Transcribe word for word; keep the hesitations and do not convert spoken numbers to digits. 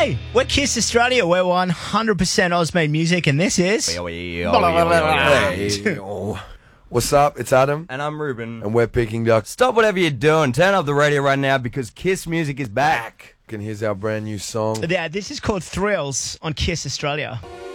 Hey, we're Kiss Australia. We're one hundred percent Oz-made music, and this is... Hey, what's up? It's Adam. And I'm Ruben. And we're Peking Ducks. Stop whatever you're doing. Turn up the radio right now because Kiss music is back. And here's our brand new song. Yeah, this is called Thrills on Kiss Australia.